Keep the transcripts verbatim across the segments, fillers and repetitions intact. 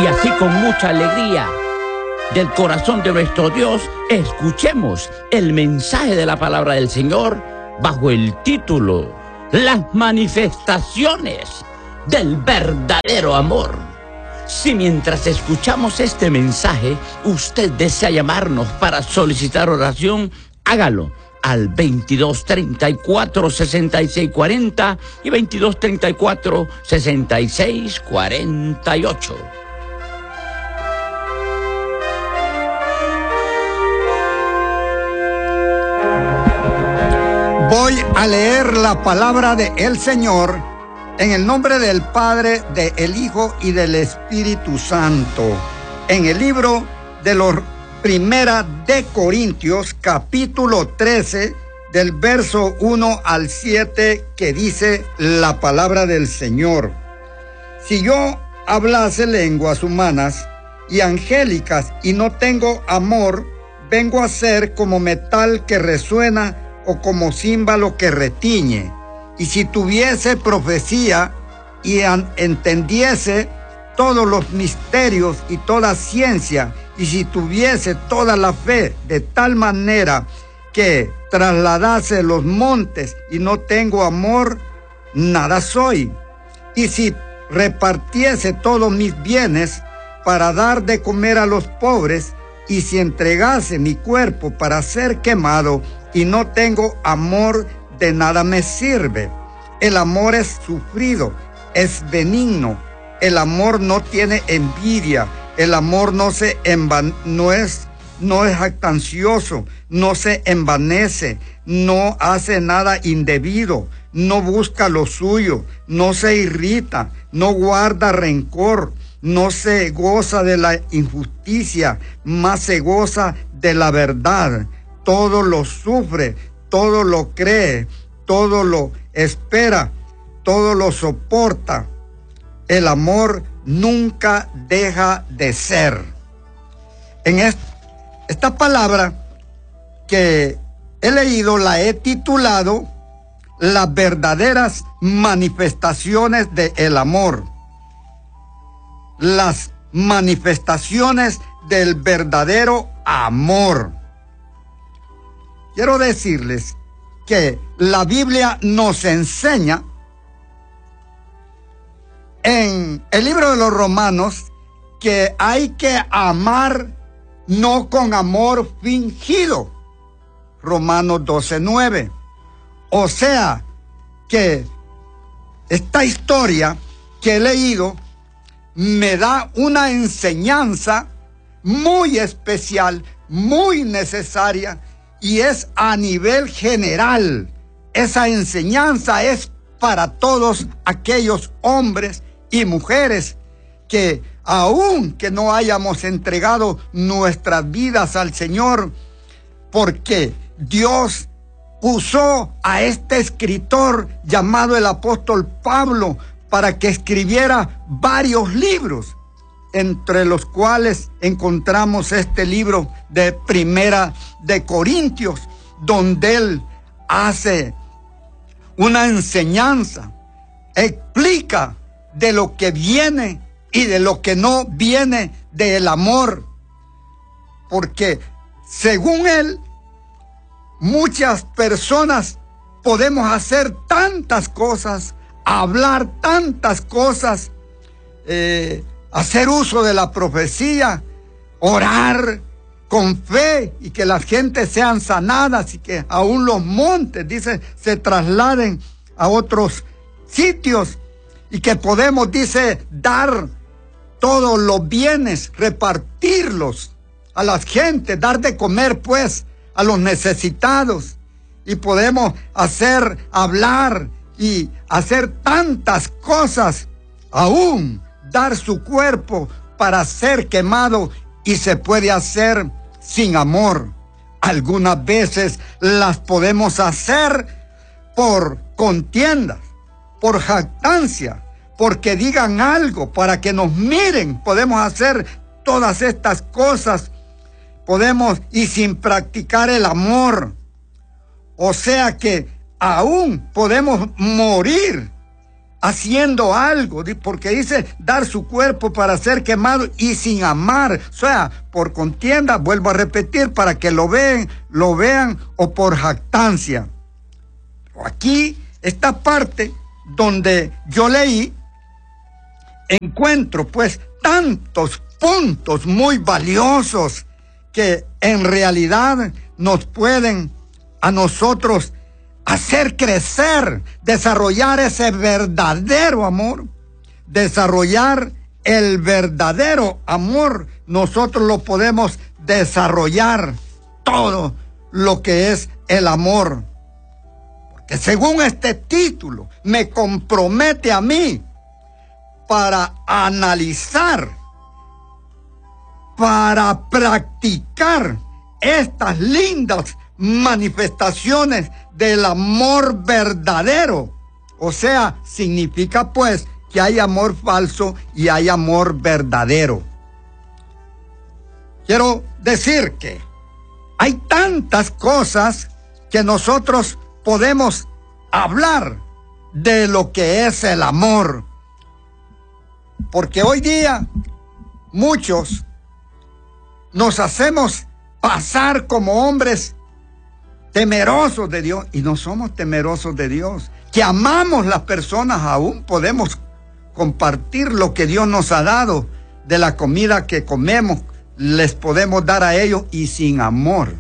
Y así con mucha alegría del corazón de nuestro Dios, escuchemos el mensaje de la palabra del Señor bajo el título Las manifestaciones del verdadero amor. Si mientras escuchamos este mensaje usted desea llamarnos para solicitar oración, hágalo al veintidós treinta y cuatro, sesenta y seis cuarenta y veintidós treinta y cuatro, sesenta y seis cuarenta y ocho. Voy a leer la palabra del Señor en el nombre del Padre, del Hijo y del Espíritu Santo. En el libro de los Primera de Corintios, capítulo trece, del verso uno al siete, que dice la palabra del Señor. Si yo hablase lenguas humanas y angélicas y no tengo amor, vengo a ser como metal que resuena o como címbalo que retiñe. Y si tuviese profecía y entendiese todos los misterios y toda ciencia, y si tuviese toda la fe de tal manera que trasladase los montes y no tengo amor, nada soy. Y si repartiese todos mis bienes para dar de comer a los pobres, y si entregase mi cuerpo para ser quemado y no tengo amor, de nada me sirve. El amor es sufrido, es benigno. El amor no tiene envidia. El amor no se envan no es no es jactancioso, no se envanece, no hace nada indebido, no busca lo suyo, no se irrita, no guarda rencor, no se goza de la injusticia, más se goza de la verdad. Todo lo sufre, todo lo cree, todo lo espera, todo lo soporta. El amor nunca deja de ser. En esta palabra que he leído la he titulado Las verdaderas manifestaciones del amor. Las manifestaciones del verdadero amor. Quiero decirles que la Biblia nos enseña en el libro de los Romanos que hay que amar no con amor fingido. Romanos doce nueve. O sea que esta historia que he leído me da una enseñanza muy especial, muy necesaria, y es a nivel general. Esa enseñanza es para todos aquellos hombres y mujeres que, aun que no hayamos entregado nuestras vidas al Señor, porque Dios usó a este escritor llamado el apóstol Pablo para que escribiera varios libros, entre los cuales encontramos este libro de Primera de Corintios, donde él hace una enseñanza, explica de lo que viene y de lo que no viene del amor. Porque según él, muchas personas podemos hacer tantas cosas, hablar tantas cosas, eh, hacer uso de la profecía, orar con fe y que las gentes sean sanadas y que aún los montes, dice, se trasladen a otros sitios y que podemos, dice, dar todos los bienes, repartirlos a las gentes, dar de comer pues a los necesitados, y podemos hacer, hablar y hacer tantas cosas, aún dar su cuerpo para ser quemado, y se puede hacer sin amor. Algunas veces las podemos hacer por contiendas, por jactancia, porque digan algo, para que nos miren. Podemos hacer todas estas cosas, podemos, y sin practicar el amor. O sea que aún podemos morir haciendo algo, porque dice dar su cuerpo para ser quemado y sin amar, o sea, por contienda, vuelvo a repetir, para que lo vean, lo vean o por jactancia. Aquí, esta parte donde yo leí, encuentro pues tantos puntos muy valiosos que en realidad nos pueden a nosotros hacer crecer, desarrollar ese verdadero amor, desarrollar el verdadero amor. Nosotros lo podemos desarrollar todo lo que es el amor. Porque según este título me compromete a mí para analizar, para practicar estas lindas manifestaciones del amor verdadero. O sea, significa pues que hay amor falso y hay amor verdadero. Quiero decir que hay tantas cosas que nosotros podemos hablar de lo que es el amor. Porque hoy día muchos nos hacemos pasar como hombres temerosos de Dios, y no somos temerosos de Dios, que amamos las personas, aún podemos compartir lo que Dios nos ha dado, de la comida que comemos, les podemos dar a ellos, y sin amor.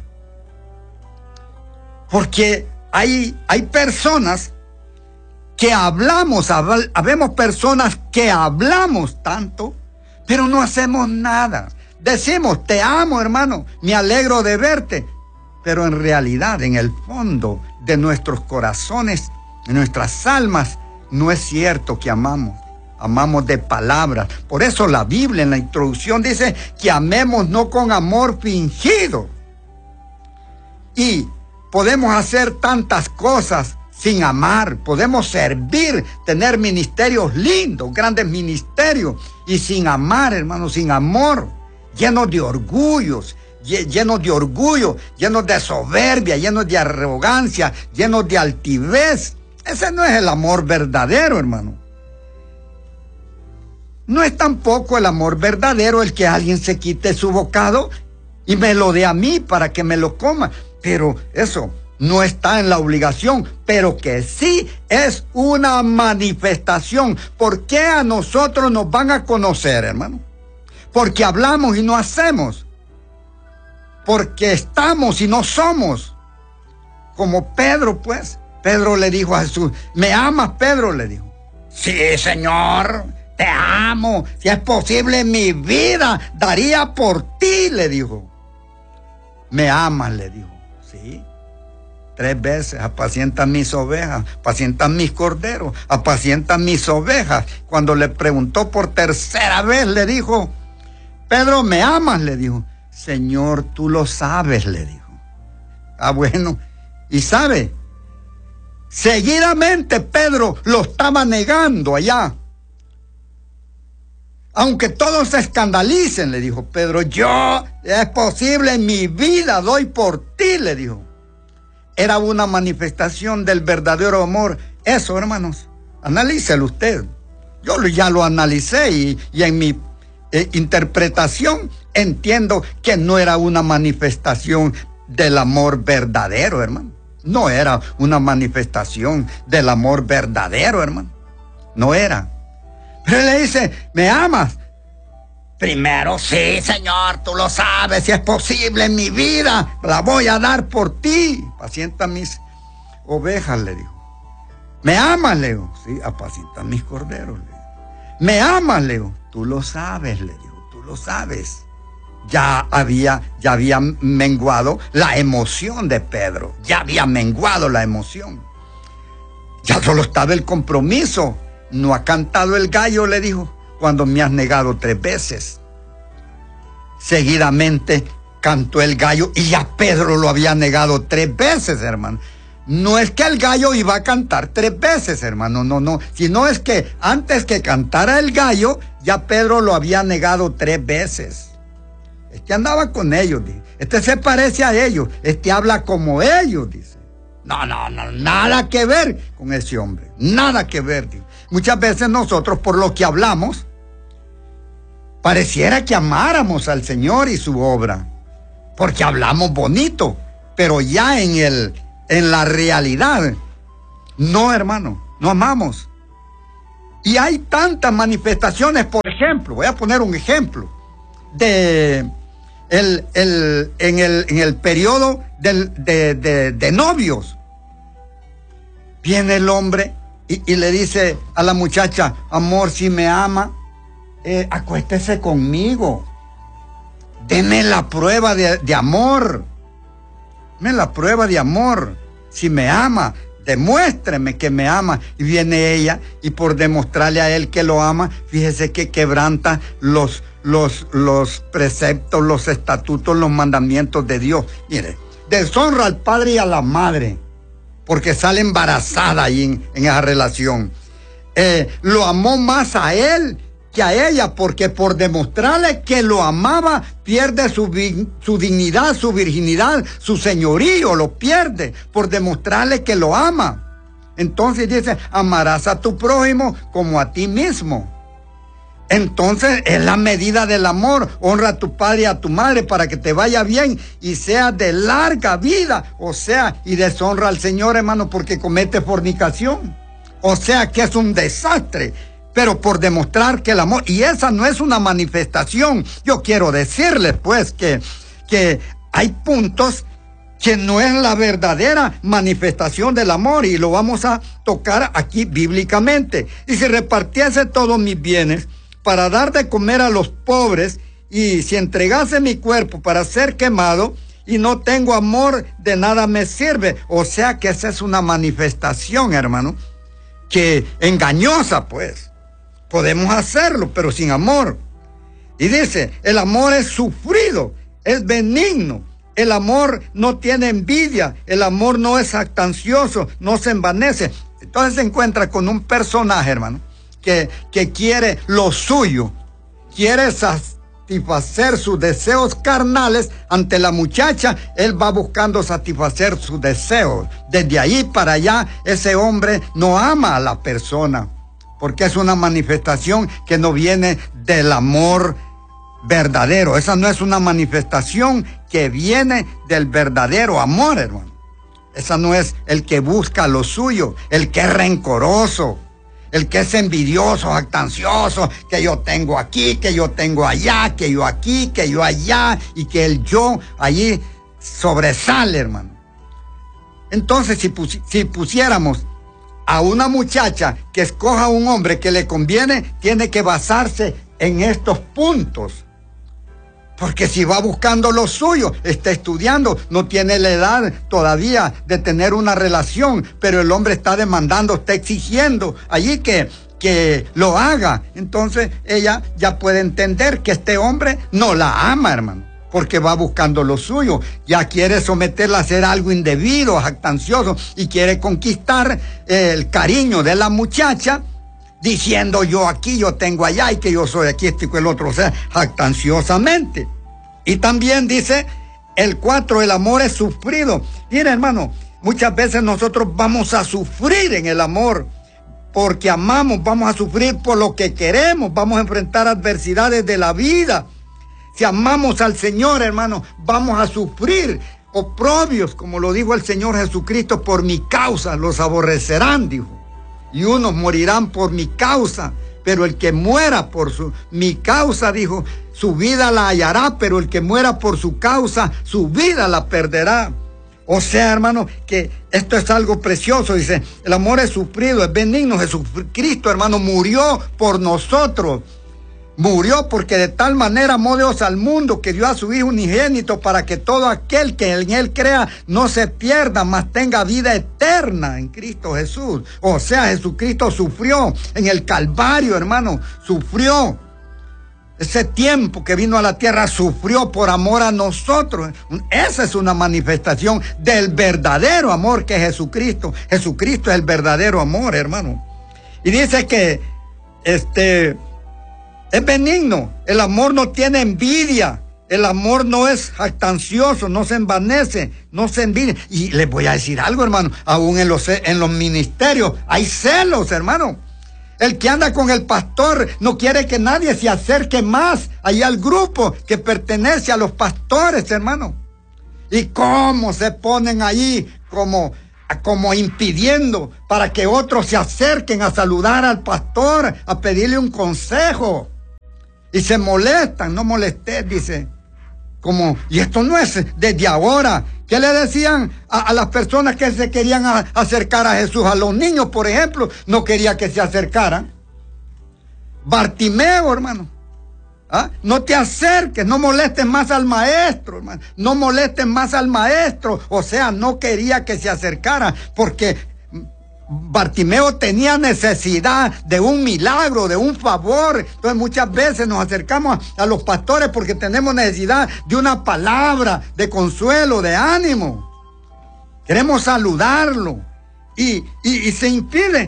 Porque hay, hay personas que hablamos, habemos personas que hablamos tanto, pero no hacemos nada. Decimos, te amo, hermano, me alegro de verte, pero en realidad, en el fondo de nuestros corazones, en nuestras almas, no es cierto que amamos. Amamos de palabras. Por eso la Biblia en la introducción dice que amemos no con amor fingido. Y podemos hacer tantas cosas sin amar. Podemos servir, tener ministerios lindos, grandes ministerios, y sin amar, hermano, sin amor, llenos de orgullos, llenos de orgullo, llenos de soberbia, llenos de arrogancia, llenos de altivez. Ese no es el amor verdadero, hermano. No es tampoco el amor verdadero el que alguien se quite su bocado y me lo dé a mí para que me lo coma. Pero eso no está en la obligación, pero que sí es una manifestación. ¿Por qué a nosotros nos van a conocer, hermano? Porque hablamos y no hacemos. Porque estamos y no somos. Como Pedro, pues. Pedro le dijo a Jesús, ¿me amas, Pedro? Le dijo. Sí, Señor, te amo. Si es posible, mi vida daría por ti, le dijo. ¿Me amas? Le dijo. Sí. Tres veces, apacientan mis ovejas, apacientan mis corderos, apacientan mis ovejas. Cuando le preguntó por tercera vez, le dijo, Pedro, ¿me amas? Le dijo. Señor, tú lo sabes, le dijo. Ah, bueno. Y sabe, seguidamente Pedro lo estaba negando allá. Aunque todos se escandalicen, le dijo Pedro, yo, es posible, en mi vida doy por ti, le dijo. Era una manifestación del verdadero amor. Eso, hermanos, analícelo usted. Yo ya lo analicé y, y en mi eh, interpretación entiendo que no era una manifestación del amor verdadero, hermano. No era una manifestación del amor verdadero, hermano. No era. Pero él le dice, ¿me amas? Primero, sí, Señor, tú lo sabes, si es posible en mi vida, la voy a dar por ti. Apacienta mis ovejas, le dijo. ¿Me amas? Le dijo. Sí, apacienta mis corderos, le dijo. ¿Me amas? Le dijo. Tú lo sabes, le dijo, tú lo sabes. Ya había, ya había menguado la emoción de Pedro. Ya había menguado la emoción. Ya solo estaba el compromiso. No ha cantado el gallo, le dijo, cuando me has negado tres veces. Seguidamente cantó el gallo y ya Pedro lo había negado tres veces, hermano. No es que el gallo iba a cantar tres veces, hermano, no, no. Sino es que antes que cantara el gallo, ya Pedro lo había negado tres veces. Este andaba con ellos, dice. Este se parece a ellos. Este habla como ellos, dice. No, no, no, nada que ver con ese hombre. Nada que ver. Dijo. Muchas veces nosotros, por lo que hablamos, pareciera que amáramos al Señor y su obra. Porque hablamos bonito. Pero ya en, el, en la realidad, no, hermano, no amamos. Y hay tantas manifestaciones, por ejemplo, voy a poner un ejemplo, de el, el, en, el, en el periodo del, de, de, de novios. Viene el hombre y, y le dice a la muchacha, amor, si me ama, eh, acuéstese conmigo. Deme la prueba de, de amor. Deme la prueba de amor. Si me ama, demuéstreme que me ama. Y viene ella y por demostrarle a él que lo ama, fíjese que quebranta los, los, los preceptos, los estatutos, los mandamientos de Dios. Mire, deshonra al padre y a la madre porque sale embarazada ahí en, en esa relación. Eh, lo amó más a él que a ella, porque por demostrarle que lo amaba, pierde su, su dignidad, su virginidad, su señorío, lo pierde, por demostrarle que lo ama. Entonces dice, amarás a tu prójimo como a ti mismo. Entonces es la medida del amor. Honra a tu padre y a tu madre para que te vaya bien y sea de larga vida. O sea, y deshonra al Señor, hermano, porque comete fornicación. O sea que es un desastre. Pero por demostrar que el amor, y esa no es una manifestación. Yo quiero decirles pues que, que hay puntos que no es la verdadera manifestación del amor, y lo vamos a tocar aquí bíblicamente. Y si repartiese todos mis bienes para dar de comer a los pobres, y si entregase mi cuerpo para ser quemado, y no tengo amor, de nada me sirve. O sea que esa es una manifestación, hermano, que engañosa pues. Podemos hacerlo, pero sin amor. Y dice, el amor es sufrido, es benigno. El amor no tiene envidia, el amor no es jactancioso, no se envanece. Entonces se encuentra con un personaje, hermano, que, que quiere lo suyo, quiere satisfacer sus deseos carnales ante la muchacha. Él va buscando satisfacer sus deseos. Desde ahí para allá, ese hombre no ama a la persona, porque es una manifestación que no viene del amor verdadero. Esa no es una manifestación que viene del verdadero amor, hermano. Esa no es el que busca lo suyo, el que es rencoroso, el que es envidioso, jactancioso, que yo tengo aquí, que yo tengo allá, que yo aquí, que yo allá, y que el yo allí sobresale, hermano. Entonces, si, pus si pusiéramos a una muchacha que escoja a un hombre que le conviene, tiene que basarse en estos puntos. Porque si va buscando lo suyo, está estudiando, no tiene la edad todavía de tener una relación, pero el hombre está demandando, está exigiendo allí que, que lo haga. Entonces ella ya puede entender que este hombre no la ama, hermano, porque va buscando lo suyo. Ya quiere someterla a hacer algo indebido, jactancioso, y quiere conquistar el cariño de la muchacha, diciendo yo aquí, yo tengo allá, y que yo soy aquí, este y el otro, o sea, jactanciosamente. Y también dice el cuatro, el amor es sufrido. Mira, hermano, muchas veces nosotros vamos a sufrir en el amor, porque amamos, vamos a sufrir por lo que queremos, vamos a enfrentar adversidades de la vida. Si amamos al Señor, hermano, vamos a sufrir oprobios, como lo dijo el Señor Jesucristo, por mi causa los aborrecerán, dijo. Y unos morirán por mi causa, pero el que muera por su, mi causa, dijo, su vida la hallará, pero el que muera por su causa, su vida la perderá. O sea, hermano, que esto es algo precioso. Dice, el amor es sufrido, es benigno. Jesucristo, hermano, murió por nosotros. Murió porque de tal manera amó Dios al mundo que dio a su Hijo unigénito para que todo aquel que en Él crea no se pierda, mas tenga vida eterna en Cristo Jesús. O sea, Jesucristo sufrió en el Calvario, hermano, sufrió. Ese tiempo que vino a la tierra, sufrió por amor a nosotros. Esa es una manifestación del verdadero amor que es Jesucristo. Jesucristo es el verdadero amor, hermano. Y dice que este... es benigno, el amor no tiene envidia, El amor no es jactancioso, no se envanece, no se envidia. Y les voy a decir algo, hermano, aún en los, en los ministerios hay celos, hermano. El que anda con el pastor no quiere que nadie se acerque más ahí al grupo que pertenece a los pastores, hermano. Y cómo se ponen ahí como, como impidiendo para que otros se acerquen a saludar al pastor, a pedirle un consejo. Y se molestan, no molestes, dice. Como, y esto no es desde ahora. ¿Qué le decían a, a las personas que se querían a, acercar a Jesús? A los niños, por ejemplo, no quería que se acercaran. Bartimeo, hermano. ¿Ah? No te acerques, no molestes más al maestro, hermano. No molestes más al maestro. O sea, no quería que se acercara porque Bartimeo tenía necesidad de un milagro, de un favor. Entonces muchas veces nos acercamos a, a los pastores porque tenemos necesidad de una palabra de consuelo, de ánimo. Queremos saludarlo y, y, y se impide.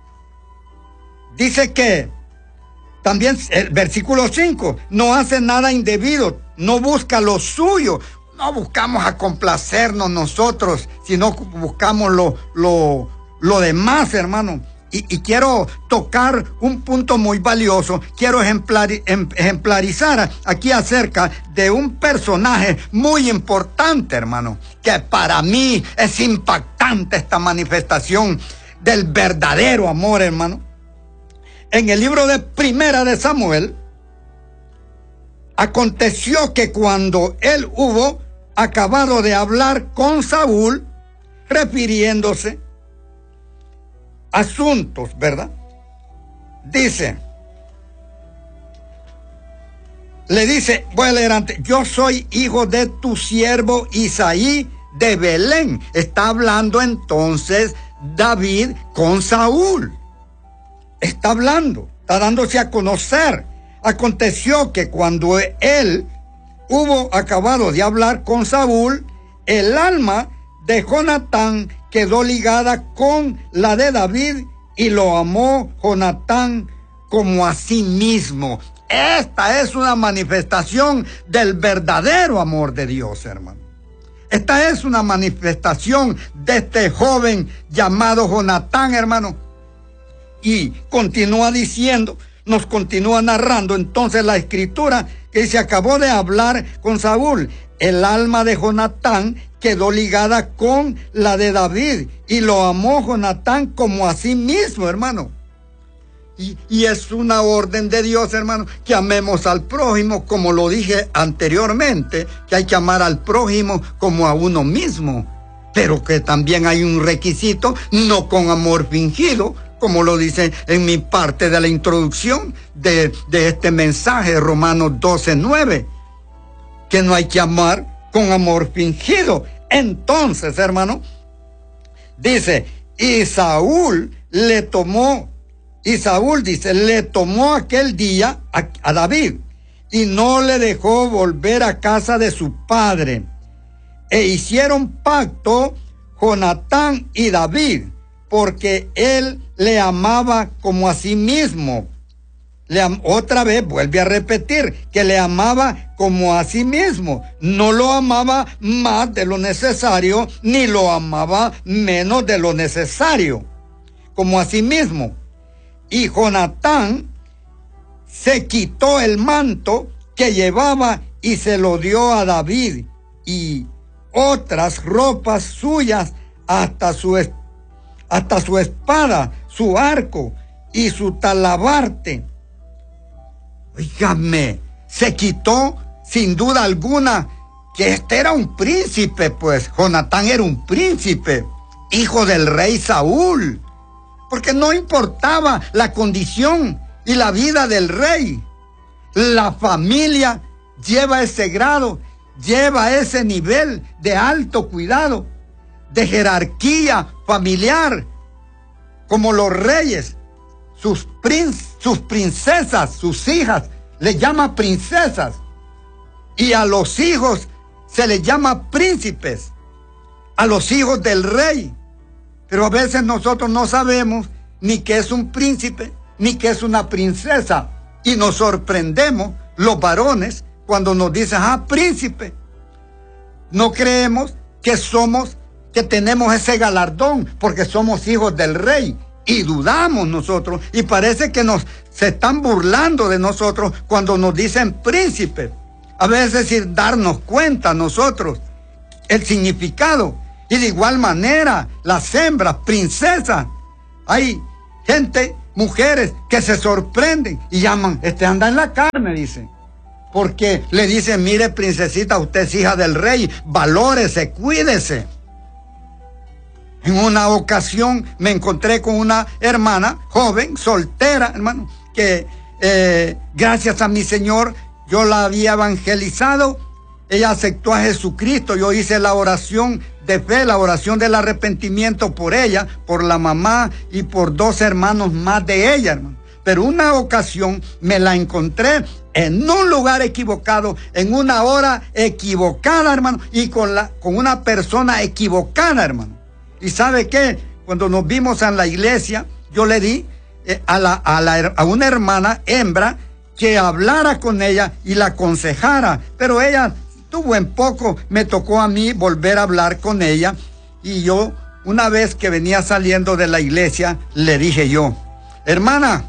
Dice que también el versículo cinco, no hace nada indebido, no busca lo suyo. No buscamos a complacernos nosotros, sino buscamos lo, lo, lo demás, hermano. Y, y quiero tocar un punto muy valioso. Quiero ejemplari, ejemplarizar aquí acerca de un personaje muy importante, hermano, que para mí es impactante esta manifestación del verdadero amor, hermano. En el libro de Primera de Samuel, aconteció que cuando él hubo acabado de hablar con Saúl, refiriéndose a asuntos, ¿verdad? Dice, le dice, voy a leer antes, yo soy hijo de tu siervo Isaí de Belén. Está hablando entonces David con Saúl. Está hablando, está dándose a conocer. Aconteció que cuando él hubo acabado de hablar con Saúl, el alma de Jonatán quedó ligada con la de David y lo amó Jonatán como a sí mismo. Esta es una manifestación del verdadero amor de Dios, hermano. Esta es una manifestación de este joven llamado Jonatán, hermano. Y continúa diciendo, nos continúa narrando entonces la escritura que se acabó de hablar con Saúl. El alma de Jonatán quedó ligada con la de David y lo amó Jonatán como a sí mismo, hermano. Y, y es una orden de Dios, hermano, que amemos al prójimo, como lo dije anteriormente, que hay que amar al prójimo como a uno mismo. Pero que también hay un requisito, no con amor fingido, como lo dice en mi parte de la introducción de, de este mensaje, Romanos doce, nueve, que no hay que amar con amor fingido. Entonces, hermano, dice, y Saúl le tomó, y Saúl dice, le tomó aquel día a, a David, y no le dejó volver a casa de su padre. E hicieron pacto Jonatán y David, porque él le amaba como a sí mismo. Le am- otra vez vuelve a repetir que le amaba como a sí mismo. No lo amaba más de lo necesario, ni lo amaba menos de lo necesario, como a sí mismo. Y Jonatán se quitó el manto que llevaba y se lo dio a David, y otras ropas suyas hasta su esposa, hasta su espada, su arco y su talabarte. Oígame, se quitó sin duda alguna que este era un príncipe, pues Jonatán era un príncipe, hijo del rey Saúl, porque no importaba la condición y la vida del rey. La familia lleva ese grado, lleva ese nivel de alto cuidado, de jerarquía familiar, como los reyes, sus, prin sus princesas, sus hijas, les llama princesas, y a los hijos se les llama príncipes, a los hijos del rey. Pero a veces nosotros no sabemos ni qué es un príncipe, ni qué es una princesa, y nos sorprendemos los varones cuando nos dicen, ah, príncipe. No creemos que somos, que tenemos ese galardón, porque somos hijos del rey. Y dudamos nosotros, y parece que nos se están burlando de nosotros cuando nos dicen príncipe. A veces sin darnos cuenta nosotros el significado. Y de igual manera, las hembras, princesas. Hay gente, mujeres, que se sorprenden y llaman, este anda en la carne, dicen. Porque le dicen, mire, princesita, usted es hija del rey, valórese, cuídese. En una ocasión me encontré con una hermana joven, soltera, hermano, que eh, gracias a mi Señor yo la había evangelizado. Ella aceptó a Jesucristo. Yo hice la oración de fe, la oración del arrepentimiento por ella, por la mamá y por dos hermanos más de ella, hermano. Pero una ocasión me la encontré en un lugar equivocado, en una hora equivocada, hermano, y con, la, con una persona equivocada, hermano. ¿Y sabe qué? Cuando nos vimos en la iglesia, yo le di eh, a, la, a, la, a una hermana hembra que hablara con ella y la aconsejara. Pero ella tuvo en poco, me tocó a mí volver a hablar con ella. Y yo, una vez que venía saliendo de la iglesia, le dije yo, hermana,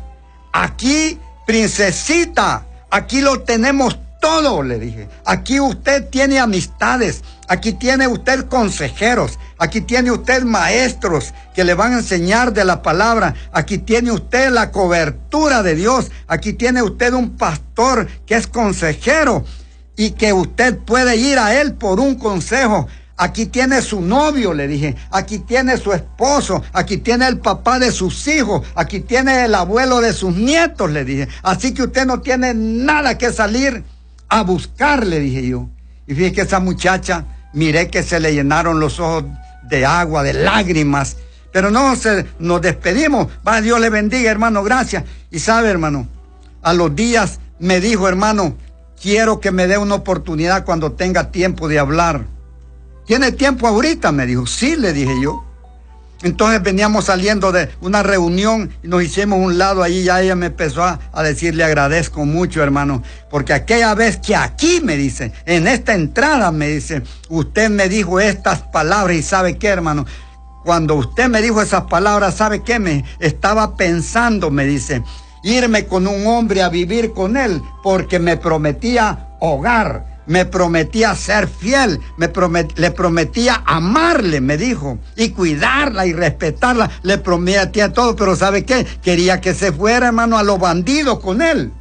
aquí, princesita, aquí lo tenemos todo, le dije. Aquí usted tiene amistades, aquí tiene usted consejeros, aquí tiene usted maestros que le van a enseñar de la palabra, aquí tiene usted la cobertura de Dios, aquí tiene usted un pastor que es consejero y que usted puede ir a él por un consejo. Aquí tiene su novio, le dije, aquí tiene su esposo, aquí tiene el papá de sus hijos, aquí tiene el abuelo de sus nietos, le dije. Así que usted no tiene nada que salir a buscar, le dije yo. Y fíjese que esa muchacha, miré que se le llenaron los ojos de agua, de lágrimas. Pero no, se, nos despedimos. Va, Dios le bendiga, hermano, gracias. Y sabe, hermano, a los días me dijo, hermano, quiero que me dé una oportunidad cuando tenga tiempo de hablar. ¿Tiene tiempo ahorita? Me dijo. Sí, le dije yo. Entonces veníamos saliendo de una reunión y nos hicimos un lado ahí. Ya ella me empezó a, a decir, le agradezco mucho, hermano, porque aquella vez que aquí, me dice, en esta entrada, me dice, usted me dijo estas palabras. Y ¿sabe qué, hermano? Cuando usted me dijo esas palabras, ¿sabe qué? Me estaba pensando, me dice, irme con un hombre a vivir con él, porque me prometía hogar. Me prometía ser fiel, me promet, le prometía amarle, me dijo, y cuidarla y respetarla, le prometía todo, pero ¿sabe qué? Quería que se fuera, hermano, a los bandidos con él.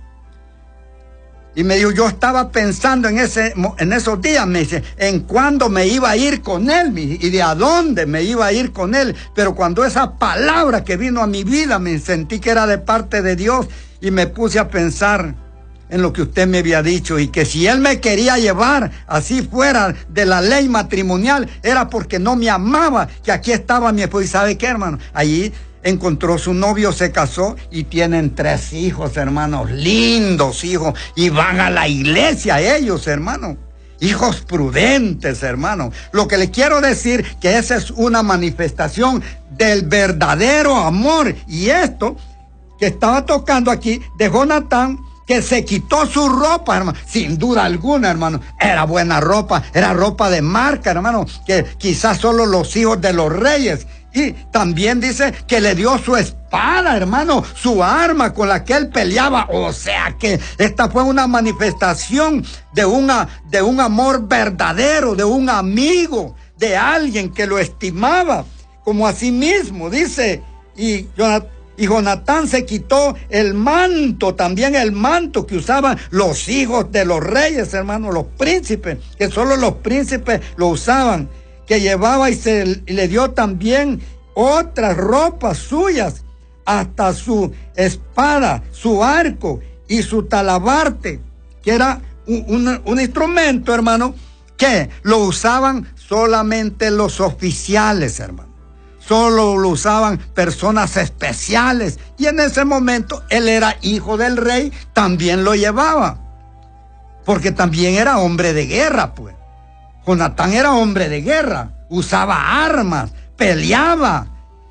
Y me dijo, yo estaba pensando en ese, en esos días, me dice, en cuándo me iba a ir con él, y de a dónde me iba a ir con él. Pero cuando esa palabra que vino a mi vida, me sentí que era de parte de Dios, y me puse a pensar en lo que usted me había dicho, y que si él me quería llevar así fuera de la ley matrimonial, era porque no me amaba, que aquí estaba mi esposo. ¿Y sabe qué, hermano? Allí encontró su novio, se casó y tienen tres hijos, hermanos, lindos hijos, y van a la iglesia ellos, hermano. Hijos prudentes, hermano. Lo que le quiero decir, que esa es una manifestación del verdadero amor. Y esto que estaba tocando aquí de Jonatán, que se quitó su ropa, hermano, sin duda alguna, hermano, era buena ropa, era ropa de marca, hermano, que quizás solo los hijos de los reyes. Y también dice que le dio su espada, hermano, su arma con la que él peleaba. O sea que esta fue una manifestación de, una, de un amor verdadero, de un amigo, de alguien que lo estimaba como a sí mismo, dice. Y Jonatán, Y Jonatán se quitó el manto, también el manto que usaban los hijos de los reyes, hermanos, los príncipes, que solo los príncipes lo usaban, que llevaba y se y le dio también otras ropas suyas, hasta su espada, su arco y su talabarte, que era un, un, un instrumento, hermano, que lo usaban solamente los oficiales, hermano. Solo lo usaban personas especiales. Y en ese momento él era hijo del rey, también lo llevaba. Porque también era hombre de guerra, pues. Jonatán era hombre de guerra, usaba armas, peleaba.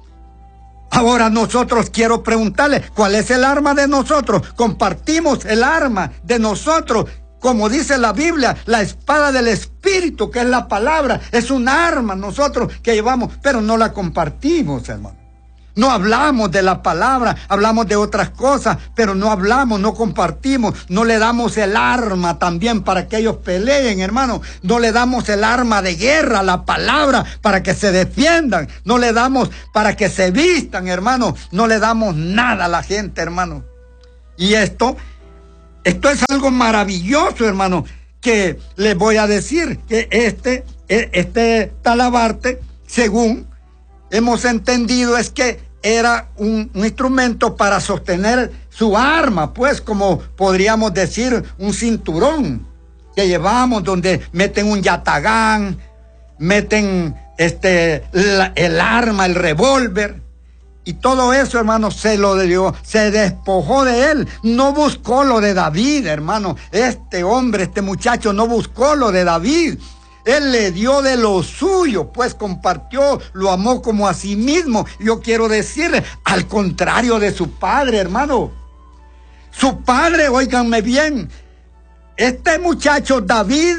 Ahora nosotros, quiero preguntarle, ¿cuál es el arma de nosotros? Compartimos el arma de nosotros. Como dice la Biblia, la espada del Espíritu, que es la palabra, es un arma nosotros que llevamos, pero no la compartimos, hermano. No hablamos de la palabra, hablamos de otras cosas, pero no hablamos, no compartimos, no le damos el arma también para que ellos peleen, hermano. No le damos el arma de guerra, la palabra, para que se defiendan. No le damos para que se vistan, hermano. No le damos nada a la gente, hermano. Y esto, esto es algo maravilloso, hermano, que les voy a decir, que este, este talabarte, según hemos entendido, es que era un, un instrumento para sostener su arma, pues, como podríamos decir, un cinturón que llevamos, donde meten un yatagán, meten este, la, el arma, el revólver, y todo eso, hermano, se lo dio, se despojó de él. No buscó lo de David, hermano. Este hombre, este muchacho no buscó lo de David. Él le dio de lo suyo, pues compartió, lo amó como a sí mismo. Yo quiero decirle, al contrario de su padre, hermano. Su padre, óiganme bien, este muchacho David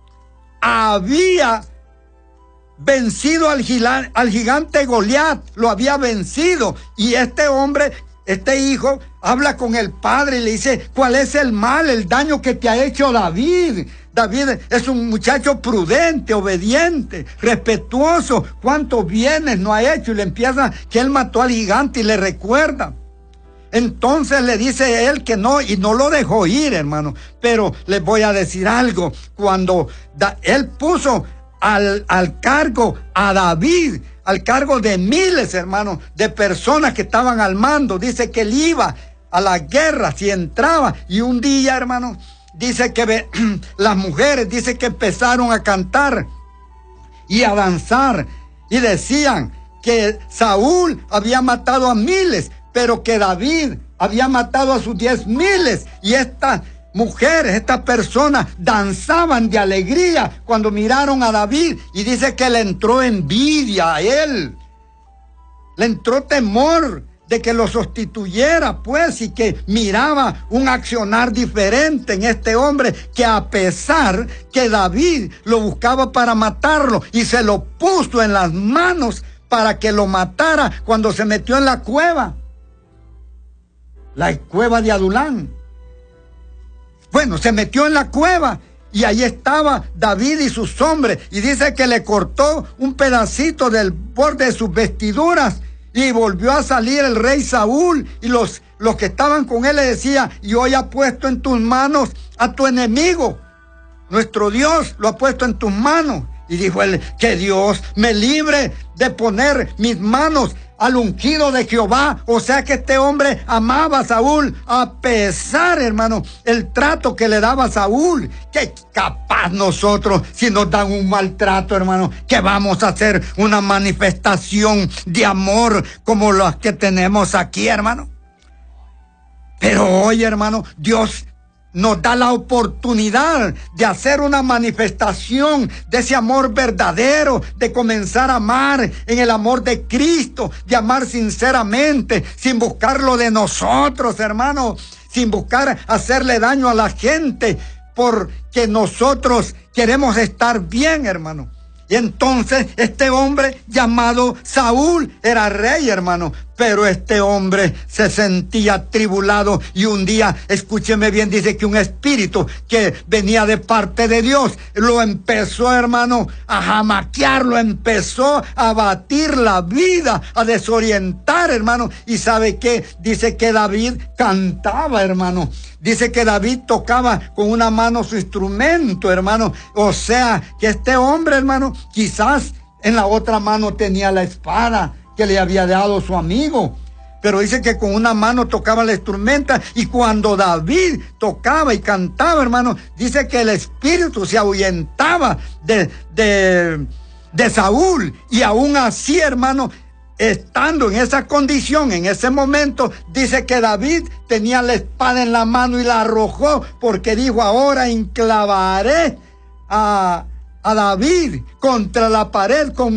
había vencido al gigante, al gigante Goliat, lo había vencido. Y este hombre, este hijo, habla con el padre y le dice, ¿cuál es el mal, el daño que te ha hecho David? David es un muchacho prudente, obediente, respetuoso. ¿Cuántos bienes no ha hecho? Y le empieza que él mató al gigante y le recuerda. Entonces le dice él que no, y no lo dejó ir, hermano. Pero les voy a decir algo. Cuando da, él puso al, al cargo a David, al cargo de miles, hermano, de personas que estaban al mando, dice que él iba a la guerra, si entraba, y un día, hermano, dice que las mujeres, dice que empezaron a cantar y a danzar y decían que Saúl había matado a miles, pero que David había matado a sus diez miles. Y estas mujeres, estas personas danzaban de alegría cuando miraron a David, y dice que le entró envidia a él, le entró temor de que lo sustituyera, pues, y que miraba un accionar diferente en este hombre, que a pesar que David lo buscaba para matarlo y se lo puso en las manos para que lo matara cuando se metió en la cueva, la cueva de Adulán. Bueno, se metió en la cueva y ahí estaba David y sus hombres, y dice que le cortó un pedacito del borde de sus vestiduras. Y volvió a salir el rey Saúl, y los, los que estaban con él le decían, y hoy ha puesto en tus manos a tu enemigo. Nuestro Dios lo ha puesto en tus manos. Y dijo él, que Dios me libre de poner mis manos al ungido de Jehová. O sea que este hombre amaba a Saúl, a pesar, hermano, el trato que le daba a Saúl. Que capaz nosotros, si nos dan un maltrato, hermano, que vamos a hacer una manifestación de amor como las que tenemos aquí, hermano. Pero hoy, hermano, Dios nos da la oportunidad de hacer una manifestación de ese amor verdadero, de comenzar a amar en el amor de Cristo, de amar sinceramente, sin buscar lo de nosotros, hermano, sin buscar hacerle daño a la gente, porque nosotros queremos estar bien, hermano. Y entonces este hombre llamado Saúl era rey, hermano, pero este hombre se sentía atribulado, y un día, escúcheme bien, dice que un espíritu que venía de parte de Dios lo empezó, hermano, a jamaquear, lo empezó a batir la vida, a desorientar, hermano. Y ¿sabe qué? Dice que David cantaba, hermano. Dice que David tocaba con una mano su instrumento, hermano. O sea, que este hombre, hermano, quizás en la otra mano tenía la espada que le había dado su amigo. Pero dice que con una mano tocaba la instrumenta, y cuando David tocaba y cantaba, hermano, dice que el espíritu se ahuyentaba de, de, de Saúl. Y aún así, hermano, estando en esa condición, en ese momento, dice que David tenía la espada en la mano y la arrojó, porque dijo, ahora enclavaré a, a David contra la pared con mi espada.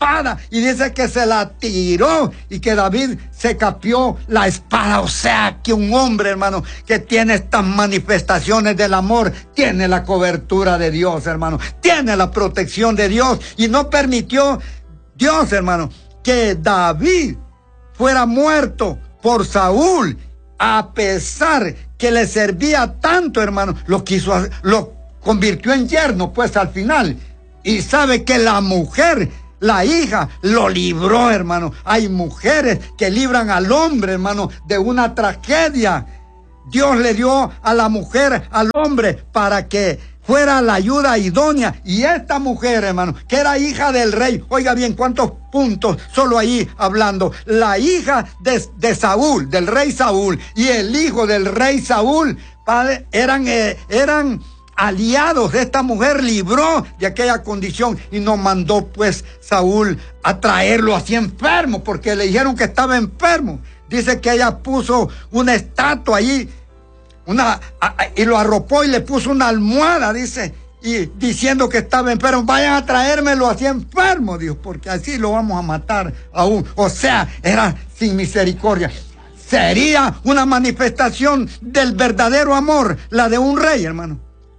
espada y dice que se la tiró y que David se capió la espada. O sea que un hombre, hermano, que tiene estas manifestaciones del amor, tiene la cobertura de Dios, hermano, tiene la protección de Dios, y no permitió Dios, hermano, que David fuera muerto por Saúl, a pesar que le servía tanto, hermano. Lo quiso, lo convirtió en yerno, pues, al final. Y sabe que la mujer, la hija, lo libró, hermano. Hay mujeres que libran al hombre, hermano, de una tragedia. Dios le dio a la mujer, al hombre, para que fuera la ayuda idónea. Y esta mujer, hermano, que era hija del rey, oiga bien, cuántos puntos solo ahí hablando. La hija de, de Saúl, del rey Saúl, y el hijo del rey Saúl, padre, eran, eh, eran aliados. Esta mujer libró de aquella condición y no mandó pues Saúl a traerlo así enfermo, porque le dijeron que estaba enfermo. Dice que ella puso una estatua allí, una, a, y lo arropó y le puso una almohada, dice, y diciendo que estaba enfermo. Vayan a traérmelo así enfermo, Dios, porque así lo vamos a matar aún. O sea, era sin misericordia. Sería una manifestación del verdadero amor, la de un rey, hermano.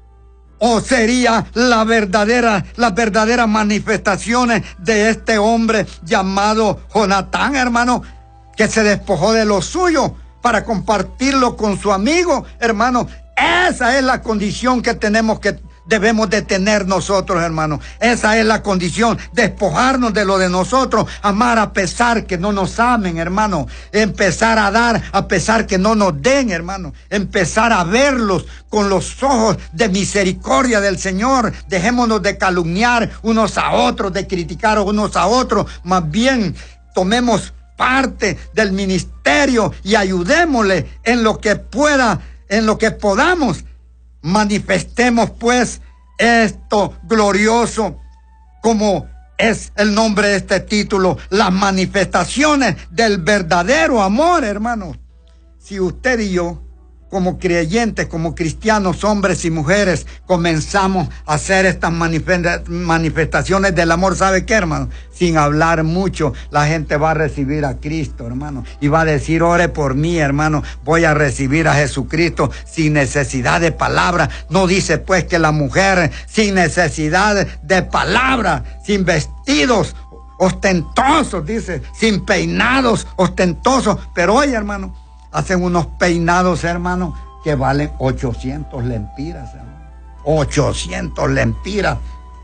O sería la verdadera, las verdaderas manifestaciones de este hombre llamado Jonatán, hermano, que se despojó de lo suyo para compartirlo con su amigo, hermano. Esa es la condición que tenemos que debemos de tener nosotros, hermano. Esa es la condición, despojarnos de lo de nosotros, amar a pesar que no nos amen, hermano. Empezar a dar a pesar que no nos den, hermano. Empezar a verlos con los ojos de misericordia del Señor. Dejémonos de calumniar unos a otros, de criticar unos a otros. Más bien, tomemos parte del ministerio y ayudémosle en lo que pueda, en lo que podamos. Manifestemos pues esto glorioso, como es el nombre de este título, las manifestaciones del verdadero amor, hermanos. Si usted y yo, como creyentes, como cristianos, hombres y mujeres, comenzamos a hacer estas manifestaciones del amor, ¿sabe qué, hermano? Sin hablar mucho, la gente va a recibir a Cristo, hermano, y va a decir: ore por mí, hermano, voy a recibir a Jesucristo sin necesidad de palabra. No dice pues que la mujer sin necesidad de palabra, sin vestidos ostentosos, dice, sin peinados ostentosos, pero oye, hermano, hacen unos peinados, hermano, que valen ochocientos lempiras, hermano. ochocientos lempiras.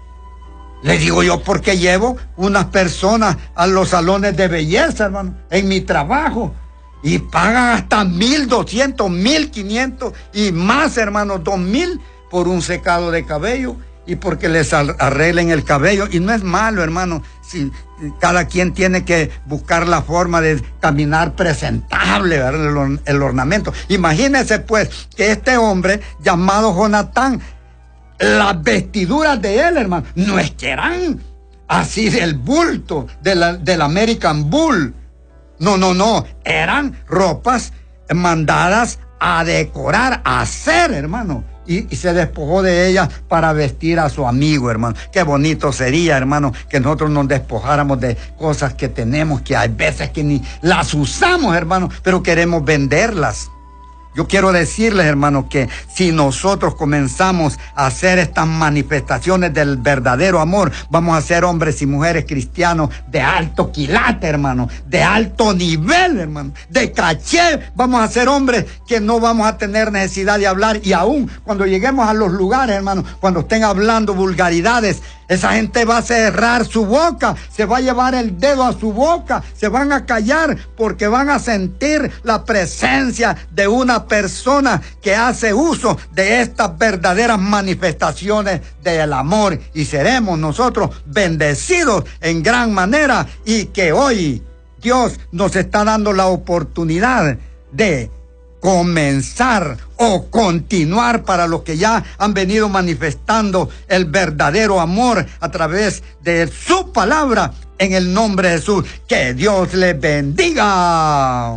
Le digo yo, porque llevo unas personas a los salones de belleza, hermano, en mi trabajo, y pagan hasta mil doscientos, mil quinientos y más, hermano, dos mil por un secado de cabello y porque les arreglen el cabello. Y no es malo, hermano, si cada quien tiene que buscar la forma de caminar presentable, ¿verdad? El, el ornamento. Imagínense pues que este hombre llamado Jonatán, las vestiduras de él, hermano, no es que eran así del bulto, de la, del American Bull. No, no, no, eran ropas mandadas a decorar, a hacer, hermano. Y, y se despojó de ellas para vestir a su amigo, hermano. Qué bonito sería, hermano, que nosotros nos despojáramos de cosas que tenemos, que hay veces que ni las usamos, hermano, pero queremos venderlas. Yo quiero decirles, hermano, que si nosotros comenzamos a hacer estas manifestaciones del verdadero amor, vamos a ser hombres y mujeres cristianos de alto quilate, hermano, de alto nivel, hermano, de caché. Vamos a ser hombres que no vamos a tener necesidad de hablar, y aún cuando lleguemos a los lugares, hermano, cuando estén hablando vulgaridades, esa gente va a cerrar su boca, se va a llevar el dedo a su boca, se van a callar porque van a sentir la presencia de una persona que hace uso de estas verdaderas manifestaciones del amor, y seremos nosotros bendecidos en gran manera. Y que hoy Dios nos está dando la oportunidad de comenzar o continuar para los que ya han venido manifestando el verdadero amor a través de su palabra, en el nombre de Jesús. Que Dios les bendiga.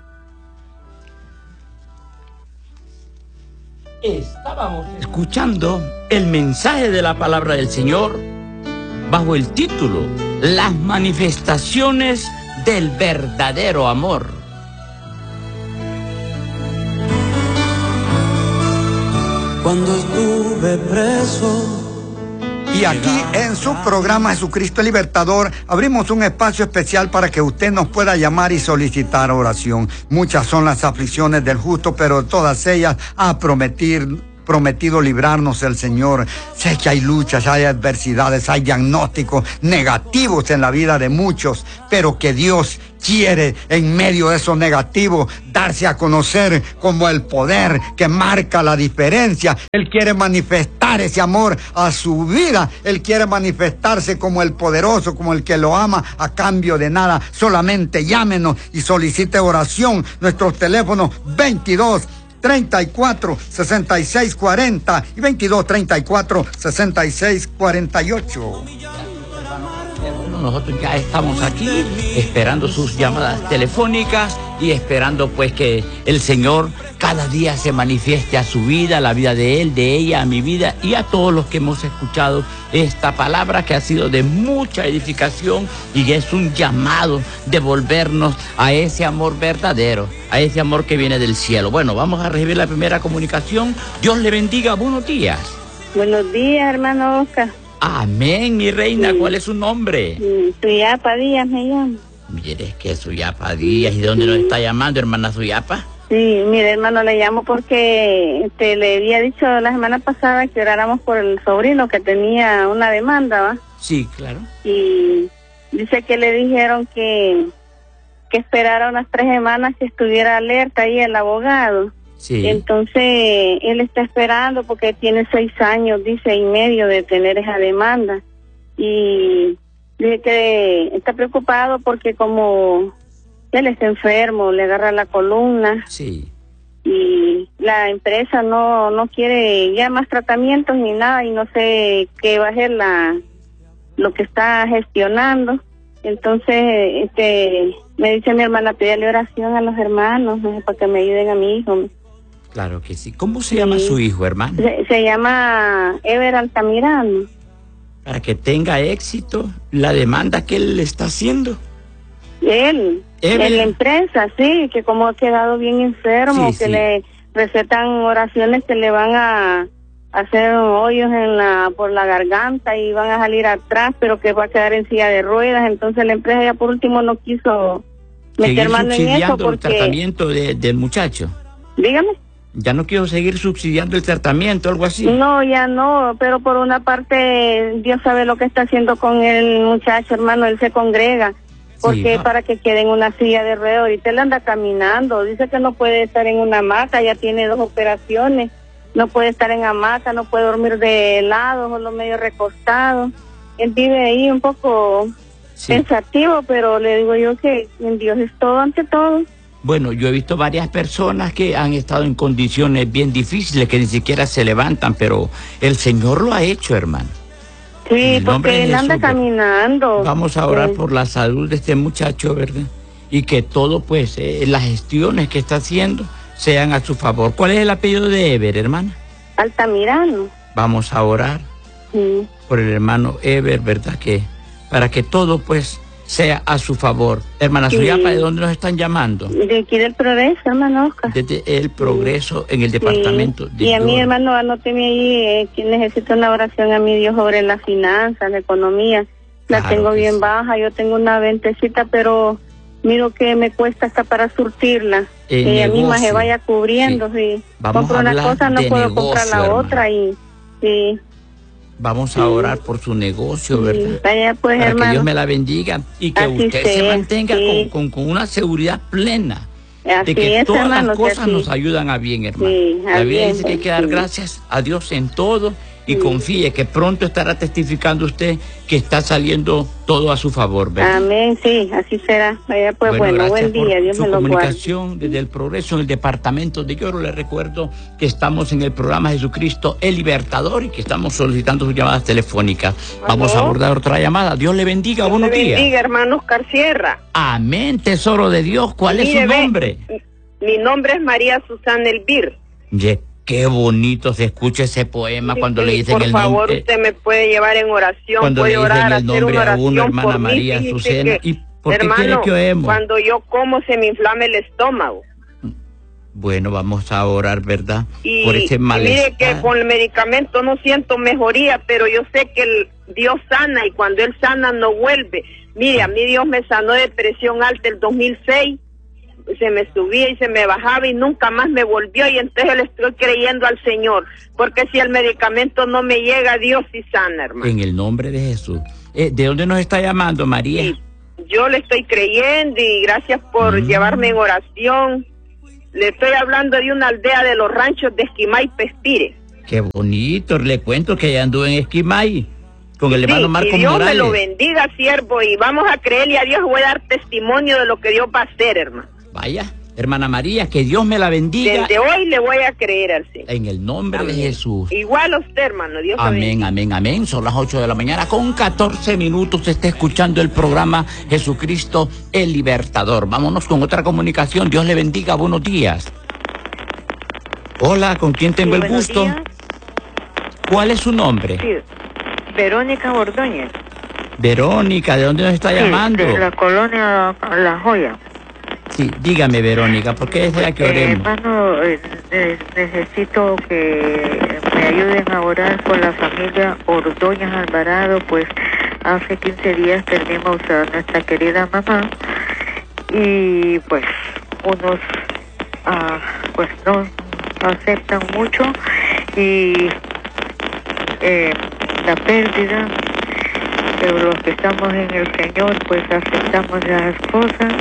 Estábamos escuchando el mensaje de la palabra del Señor bajo el título las manifestaciones del verdadero amor. Cuando estuve preso. Y aquí en su programa Jesucristo el Libertador abrimos un espacio especial para que usted nos pueda llamar y solicitar oración. Muchas son las aflicciones del justo, pero todas ellas ha prometido, prometido librarnos el Señor. Sé que hay luchas, hay adversidades, hay diagnósticos negativos en la vida de muchos, pero que Dios quiere en medio de esos negativos darse a conocer como el poder que marca la diferencia. Él quiere manifestar ese amor a su vida. Él quiere manifestarse como el poderoso, como el que lo ama a cambio de nada. Solamente llámenos y solicite oración. Nuestros teléfonos veintidós, treinta y cuatro, sesenta y seis cuarenta y veintidós, treinta y cuatro, sesenta y seis cuarenta y ocho. Nosotros ya estamos aquí esperando sus llamadas telefónicas y esperando pues que el Señor cada día se manifieste a su vida, a la vida de él, de ella, a mi vida y a todos los que hemos escuchado esta palabra que ha sido de mucha edificación y es un llamado de volvernos a ese amor verdadero, a ese amor que viene del cielo. Bueno, vamos a recibir la primera comunicación. Dios le bendiga. Buenos días. Buenos días, hermano Oscar. Amén, mi reina. Sí. ¿Cuál es su nombre? Suyapa Díaz me llamo. Mire, es que Suyapa Díaz. ¿Y de dónde nos está llamando, hermana Suyapa? Sí, mire, hermano, le llamo porque este, le había dicho la semana pasada que oráramos por el sobrino que tenía una demanda, ¿va? Sí, claro. Y dice que le dijeron que, que esperara unas tres semanas que estuviera alerta ahí el abogado. Sí. Entonces, él está esperando porque tiene seis años, dice, y medio de tener esa demanda. Y dice que está preocupado porque como él está enfermo, le agarra la columna. Sí. Y la empresa no no quiere ya más tratamientos ni nada y no sé qué va a ser la lo que está gestionando. Entonces, este, me dice mi hermana, pídale oración a los hermanos, no sé, para que me ayuden a mi hijo. Claro que sí. ¿Cómo se sí. llama su hijo, hermano? Se, se llama Ever Altamirano. Para que tenga éxito la demanda que él le está haciendo. Él, Ever. En la empresa, sí, que como ha quedado bien enfermo, sí, que sí. le recetan oraciones que le van a hacer hoyos en la por la garganta y van a salir atrás, pero que va a quedar en silla de ruedas. Entonces la empresa ya por último no quiso meter mano en eso porque... el tratamiento de, del muchacho. Dígame. ¿Ya no quiero seguir subsidiando el tratamiento, algo así? No, ya no, pero por una parte Dios sabe lo que está haciendo con el muchacho, hermano, él se congrega, porque sí, para que quede en una silla de ruedas, ahorita él anda caminando, dice que no puede estar en una hamaca, ya tiene dos operaciones, no puede estar en hamaca, no puede dormir de lado, solo medio recostado, él vive ahí un poco sí. pensativo, pero le digo yo que en Dios es todo ante todo. Bueno, yo he visto varias personas que han estado en condiciones bien difíciles, que ni siquiera se levantan, pero el Señor lo ha hecho, hermano. Sí, porque él anda caminando. Vamos a orar sí. por la salud de este muchacho, ¿verdad? Y que todo, pues, eh, las gestiones que está haciendo sean a su favor. ¿Cuál es el apellido de Ever, hermana? Altamirano. Vamos a orar sí. por el hermano Ever, ¿verdad? Que para que todo, pues, sea a su favor. Hermana sí. Suyapa, ¿de dónde nos están llamando? De aquí del Progreso, hermano Oscar. Desde el Progreso, sí. en el departamento sí. de... Y a mi hermano, anóteme ahí, eh, que necesito una oración a mi Dios sobre las finanzas, la economía. La claro tengo bien sí. baja, yo tengo una ventecita, pero miro que me cuesta hasta para surtirla. El que ella negocio. misma se vaya cubriendo, sí. sí. Vamos Compro a una cosa, no puedo negocio, comprar la hermano. otra y... sí. Vamos a orar por su negocio, ¿verdad? Sí, vaya pues, para hermano. que Dios me la bendiga y que Así usted sea, se mantenga sí. con, con, con una seguridad plena. Así de que es, todas hermano, las cosas sí. nos ayudan a bien, hermano. Sí, la Biblia bien, dice que hay que dar sí. gracias a Dios en todo y sí. confíe que pronto estará testificando usted que está saliendo todo a su favor, ¿verdad? Amén, sí, así será. Vaya pues, bueno, bueno buen día, Dios me lo guarde. Comunicación desde el Progreso en el departamento de Lloro. Les recuerdo que estamos en el programa Jesucristo el Libertador y que estamos solicitando sus llamadas telefónicas. ¿Aló? Vamos a abordar otra llamada. Dios le bendiga, Dios buenos le bendiga, días. hermano Oscar Sierra. Amén, tesoro de Dios. ¿Cuál Mire, es su nombre? Ve, mi nombre es María Susana Elvir. ¿Qué qué bonito se escucha ese poema Sí, cuando sí, le dicen por el favor, nombre. usted me puede llevar en oración, Cuando puede le dicen orar, el hacer nombre una a uno, oración hermana por mí. María Fíjese Azucena. que, ¿Y por qué hermano, quiere que oremos? cuando yo como se me inflama el estómago. Bueno, vamos a orar, ¿verdad? Y, por ese y mire que malestar. con el medicamento no siento mejoría, pero yo sé que el Dios sana y cuando Él sana no vuelve. Mire, a mí Dios me sanó de presión alta el dos mil seis, se me subía y se me bajaba y nunca más me volvió, y entonces le estoy creyendo al Señor, porque si el medicamento no me llega, Dios sí sana, hermano. En el nombre de Jesús. Eh, ¿De dónde nos está llamando, María? Sí, yo le estoy creyendo y gracias por Mm. llevarme en oración. Le estoy hablando de una aldea de los ranchos de Esquimay, Pespire. Qué bonito, le cuento que ya anduve en Esquimay con el Sí, hermano Marco y Dios Morales. me lo bendiga, siervo, y vamos a creerle a Dios, voy a dar testimonio de lo que Dios va a hacer, hermano. Vaya, hermana María, que Dios me la bendiga. Desde hoy le voy a creer al Señor. En el nombre Amén. de Jesús. Igual a usted, hermano, Dios te Amén, bendiga. amén, amén. Son las ocho de la mañana con catorce minutos. Se está escuchando el programa Jesucristo el Libertador. Vámonos con otra comunicación. Dios le bendiga. Buenos días. Hola, ¿con quién tengo Sí, el buenos gusto? días. ¿Cuál es su nombre? Sí, Verónica Ordóñez. Verónica, ¿de dónde nos está Sí, llamando? de la colonia La Joya. Sí, dígame, Verónica, ¿por qué desea que Eh, oremos? hermano, eh, eh, necesito que me ayuden a orar por la familia Ordóñez Alvarado, pues hace quince días perdimos a nuestra querida mamá y pues unos ah, pues no aceptan mucho y eh, la pérdida, pero los que estamos en el Señor pues aceptamos las cosas.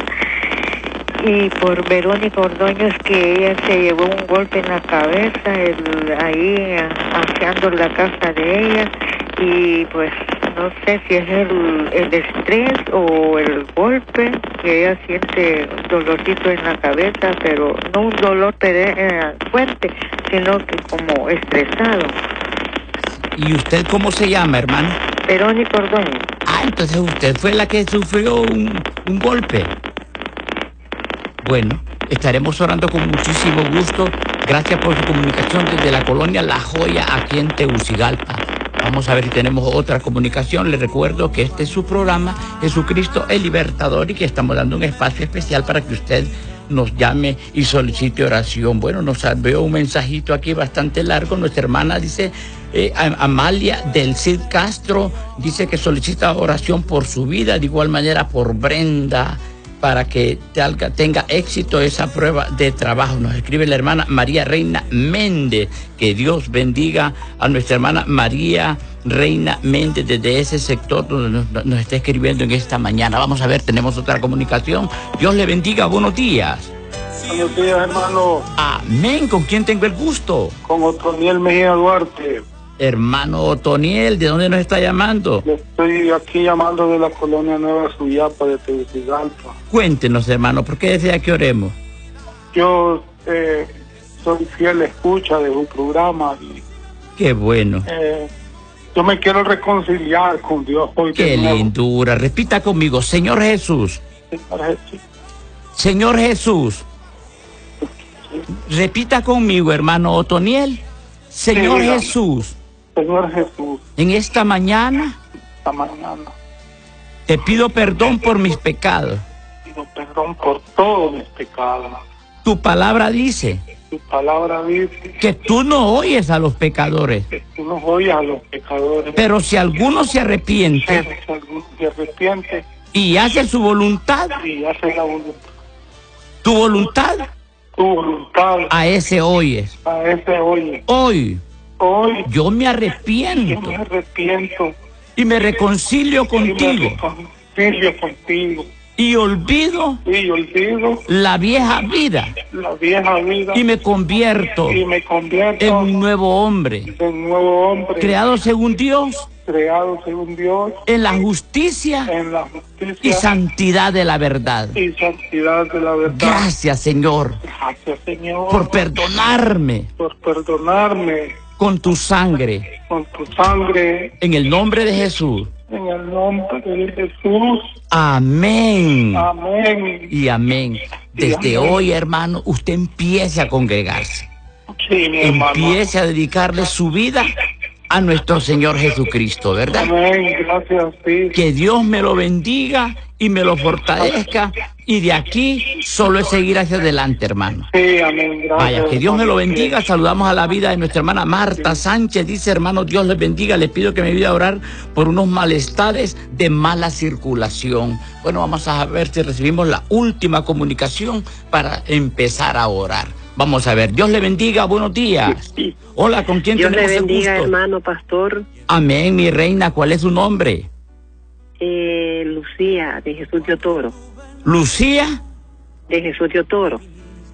Y por Verónica Ordóñez, que ella se llevó un golpe en la cabeza el, ahí aseando la casa de ella, y pues no sé si es el, el estrés o el golpe, que ella siente un dolorcito en la cabeza, pero no un dolor eh, fuerte, sino que como estresado. ¿Y usted cómo se llama, hermano? Verónica Ordóñez. Ah, entonces usted fue la que sufrió un, un golpe. Bueno, estaremos orando con muchísimo gusto. Gracias por su comunicación desde la colonia La Joya, aquí en Tegucigalpa. Vamos a ver si tenemos otra comunicación. Les recuerdo que este es su programa, Jesucristo el Libertador, y que estamos dando un espacio especial para que usted nos llame y solicite oración. Bueno, nos veo un mensajito aquí bastante largo. Nuestra hermana dice, eh, Amalia del Cid Castro, dice que solicita oración por su vida, de igual manera por Brenda, para que tenga éxito esa prueba de trabajo. Nos escribe la hermana María Reina Méndez. Que Dios bendiga a nuestra hermana María Reina Méndez desde ese sector donde nos, nos está escribiendo en esta mañana. Vamos a ver, tenemos otra comunicación. Dios le bendiga, buenos días. Buenos días, hermano. Amén, ¿con quién tengo el gusto? Con Otoniel Mejía Duarte. Hermano Otoniel, ¿de dónde nos está llamando? Le estoy aquí llamando de la colonia Nueva Suyapa de Tegucigalpa. Cuéntenos, hermano, ¿por qué desea que oremos? Yo eh, soy fiel escucha de su programa y Qué bueno. eh, yo me quiero reconciliar con Dios hoy. Qué lindura. Repita conmigo, Señor Jesús. Señor Jesús. Señor Jesús. Repita conmigo, hermano Otoniel. Señor Sí, Jesús. Señor Jesús, En esta mañana esta mañana te pido perdón por mis pecados. pido perdón por todos mis pecados. Tu palabra dice Tu palabra dice que tú no oyes a los pecadores, que tú no oyes a los pecadores, pero si alguno se arrepiente pero si alguno se arrepiente y hace su voluntad, y hace la voluntad, tu voluntad, tu voluntad, a ese oyes. a ese oye. Hoy Hoy yo me yo arrepiento me arrepiento y me reconcilio y me contigo reconcilio contigo y olvido y olvido la vieja vida la vieja vida y me convierto y me convierto en un nuevo hombre, en nuevo hombre creado según Dios, creado según Dios en la justicia en la y justicia santidad de la verdad. y santidad de la verdad. Gracias, Señor, Gracias, Señor, por perdonarme por perdonarme con tu sangre. con tu sangre, En el nombre de Jesús. en el nombre de Jesús. Amén. Amén. Y amén. Desde amén. hoy, hermano, usted empiece a congregarse. Sí, mi hermano. empiece a dedicarle su vida a nuestro Señor Jesucristo, ¿verdad? Amén, gracias, sí. Que Dios me lo bendiga y me lo fortalezca, y de aquí solo es seguir hacia adelante, hermano. Sí, amén, gracias. Vaya, que Dios me lo hermano, bendiga. sí. Saludamos a la vida de nuestra hermana Marta Sánchez. Dice, hermano, Dios les bendiga. Les pido que me ayude a orar por unos malestares de mala circulación. Bueno, vamos a ver si recibimos la última comunicación para empezar a orar. Vamos a ver. Dios le bendiga. Buenos días. Hola, ¿con quién Dios le tenemos el bendiga, gusto? hermano pastor. Amén, mi reina. ¿Cuál es su nombre? Eh, Lucía, de Jesús de Otoro. Lucía. De Jesús de Otoro.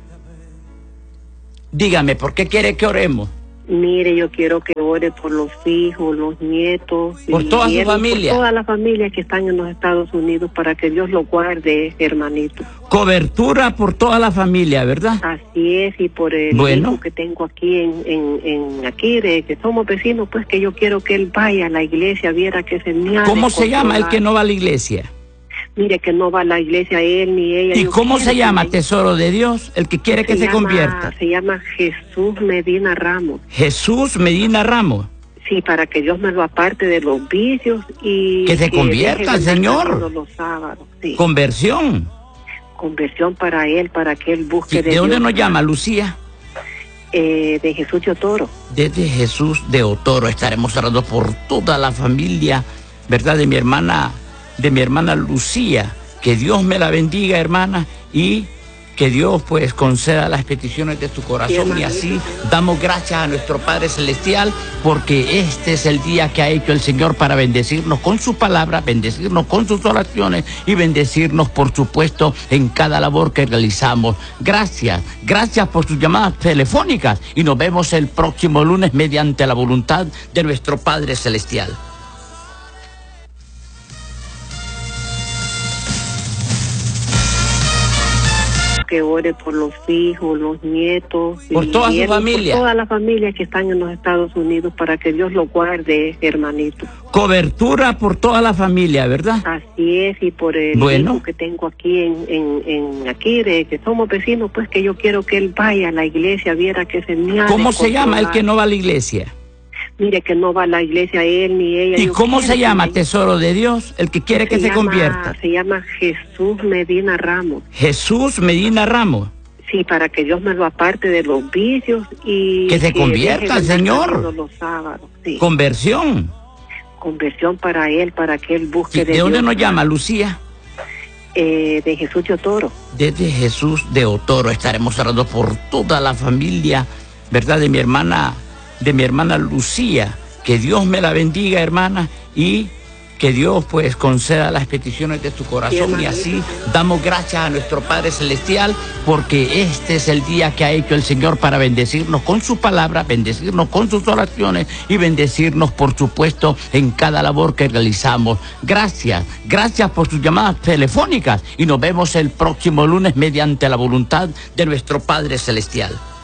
Dígame, ¿por qué quiere que oremos? Mire, yo quiero que ore por los hijos, los nietos. Por y toda su nietos, familia. Por todas las familias que están en los Estados Unidos, para que Dios los guarde, hermanito. Cobertura por toda la familia, ¿verdad? Así es, y por el Bueno. hijo que tengo aquí en, en, en aquí, de que somos vecinos, pues que yo quiero que él vaya a la iglesia, viera que se me ha ¿Cómo se llama el descontrolado. que no va a la iglesia? Mire que no va a la iglesia él ni ella. ¿Y Yo cómo quiero se que llama, vaya. tesoro de Dios? El que quiere que se, llama- convierta. Se llama Jesús Medina Ramos. Jesús Medina Ramos. Sí, para que Dios me lo aparte de los vicios y... Que se convierta, deje de Señor. andar todos los sábados, sí. Conversión. Conversión para él, para que él busque Sí, de ¿de dónde Dios. nos llama, Lucía? Eh, de Jesús de Otoro. Desde Jesús de Otoro. Estaremos orando por toda la familia, ¿verdad? De mi hermana, de mi hermana Lucía. Que Dios me la bendiga, hermana, y que Dios pues conceda las peticiones de tu corazón, y así damos gracias a nuestro Padre Celestial, porque este es el día que ha hecho el Señor para bendecirnos con su palabra, bendecirnos con sus oraciones y bendecirnos, por supuesto, en cada labor que realizamos. Gracias, gracias por sus llamadas telefónicas, y nos vemos el próximo lunes mediante la voluntad de nuestro Padre Celestial. Que ore por los hijos, los nietos. Por y toda su él- familia. Por todas las familias que están en los Estados Unidos, para que Dios los guarde, hermanito. Cobertura por toda la familia, ¿verdad? Así es, y por el Bueno. hijo que tengo aquí en, en, en aquí, de que somos vecinos, pues que yo quiero que él vaya a la iglesia, viera que se me ha ¿Cómo se llama el descontrolado. que no va a la iglesia? Mire que no va a la iglesia él ni ella. ¿Y Yo cómo quiero se que llama, vaya. tesoro de Dios? El que quiere que se llama- convierta. Se llama Jesús Medina Ramos. Jesús Medina Ramos. Sí, para que Dios me lo aparte de los vicios y... Que se convierta, deje de andar Señor. saliendo los sábados, sí. Conversión. Conversión para él, para que él busque Sí, de ¿de dónde Dios. nos llama, Lucía? Eh, de Jesús de Otoro. Desde Jesús de Otoro. Estaremos orando por toda la familia, ¿verdad? De mi hermana, de mi hermana Lucía. Que Dios me la bendiga, hermana, y que Dios pues conceda las peticiones de tu corazón, y así damos gracias a nuestro Padre Celestial, porque este es el día que ha hecho el Señor para bendecirnos con su palabra, bendecirnos con sus oraciones y bendecirnos, por supuesto, en cada labor que realizamos. Gracias, gracias por sus llamadas telefónicas, y nos vemos el próximo lunes mediante la voluntad de nuestro Padre Celestial.